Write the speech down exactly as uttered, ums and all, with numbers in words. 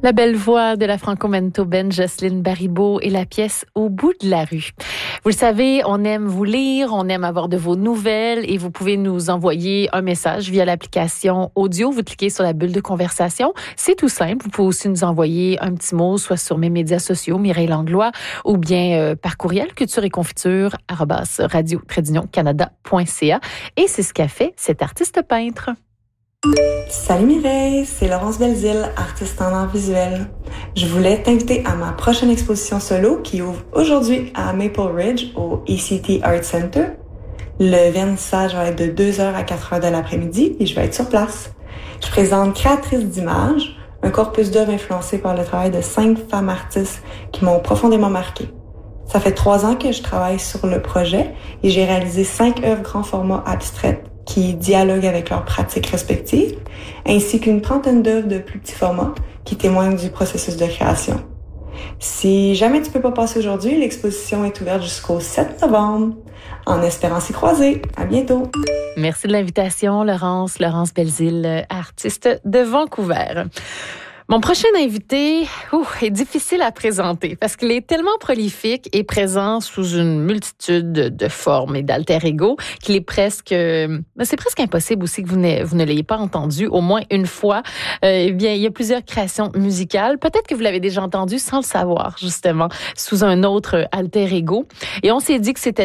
La belle voix de la franco-manitobaine Jocelyne Baribeau et la pièce Au bout de la rue. Vous le savez, on aime vous lire, on aime avoir de vos nouvelles et vous pouvez nous envoyer un message via l'application audio. Vous cliquez sur la bulle de conversation. C'est tout simple. Vous pouvez aussi nous envoyer un petit mot, soit sur mes médias sociaux, Mireille Langlois, ou bien euh, par courriel, culture et confiture, arobase radio trait canada point c a. Et c'est ce qu'a fait cet artiste peintre. Salut Mireille, c'est Laurence Belzile, artiste en art visuel. Je voulais t'inviter à ma prochaine exposition solo qui ouvre aujourd'hui à Maple Ridge au E C T Art Center. Le vernissage va être de deux heures à quatre heures de l'après-midi et je vais être sur place. Je présente Créatrice d'images, un corpus d'œuvres influencé par le travail de cinq femmes artistes qui m'ont profondément marquée. Ça fait trois ans que je travaille sur le projet et j'ai réalisé cinq œuvres grand format abstraites qui dialoguent avec leurs pratiques respectives, ainsi qu'une trentaine d'œuvres de plus petit format qui témoignent du processus de création. Si jamais tu peux pas passer aujourd'hui, l'exposition est ouverte jusqu'au sept novembre. En espérant s'y croiser. À bientôt. Merci de l'invitation, Laurence. Laurence Belzile, artiste de Vancouver. Mon prochain invité ouh, est difficile à présenter parce qu'il est tellement prolifique et présent sous une multitude de formes et d'alter ego qu'il est presque, c'est presque impossible aussi que vous ne, vous ne l'ayez pas entendu au moins une fois. Euh, eh bien, il y a plusieurs créations musicales. Peut-être que vous l'avez déjà entendu sans le savoir, justement, sous un autre alter ego. Et on s'est dit que c'était